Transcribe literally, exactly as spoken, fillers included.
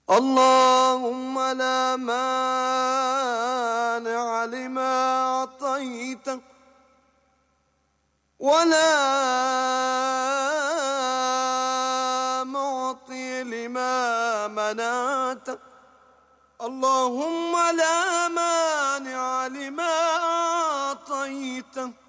اللهم لا مانع لما أعطيت ولا معطي لما منعت. اللهم لا مانع لما أعطيت